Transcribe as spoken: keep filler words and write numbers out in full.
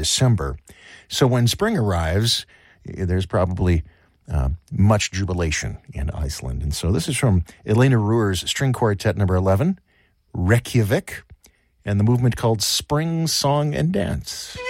December. So when spring arrives, there's probably uh, much jubilation in Iceland. And so this is from Elena Ruhr's String Quartet number eleven, Reykjavik, and the movement called Spring Song and Dance.